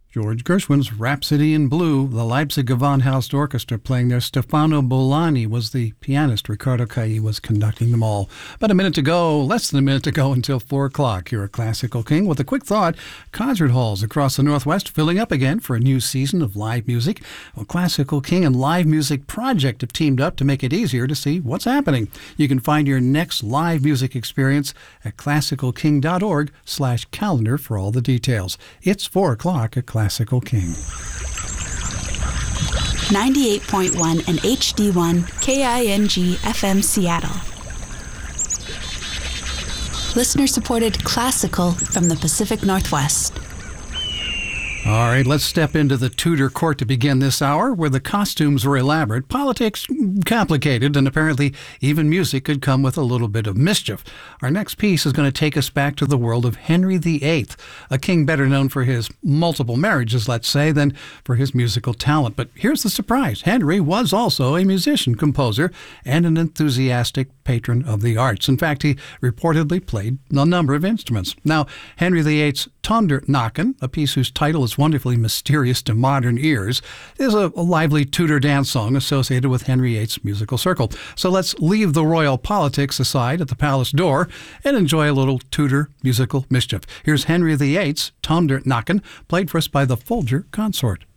George Gershwin's Rhapsody in Blue, the Leipzig Gewandhaus Orchestra playing there. Stefano Bolani was the pianist. Ricardo Cailli was conducting them all. About a minute to go, less than a minute to go until 4 o'clock here at Classical King. With a quick thought, concert halls across the Northwest filling up again for a new season of live music. Well, Classical King and Live Music Project have teamed up to make it easier to see what's happening. You can find your next live music experience at classicalking.org/calendar for all the details. It's 4 o'clock at Classical King. 98.1 and HD1 KING FM Seattle. Listener-supported classical from the Pacific Northwest. All right, let's step into the Tudor court to begin this hour, where the costumes were elaborate, politics complicated, and apparently even music could come with a little bit of mischief. Our next piece is going to take us back to the world of Henry VIII, a king better known for his multiple marriages, let's say, than for his musical talent. But here's the surprise. Henry was also a musician, composer, and an enthusiastic patron of the arts. In fact, he reportedly played a number of instruments. Now, Henry VIII's Tondernacken, a piece whose title is wonderfully mysterious to modern ears, is a lively Tudor dance song associated with Henry VIII's musical circle. So let's leave the royal politics aside at the palace door and enjoy a little Tudor musical mischief. Here's Henry VIII's Tondernacken, played for us by the Folger Consort.